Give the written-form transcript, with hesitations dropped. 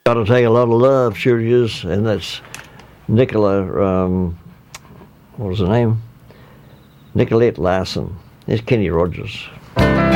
Gotta take a lot of love, sure is, and that's Nicola, what was her name? Nicolette Larson. There's Kenny Rogers.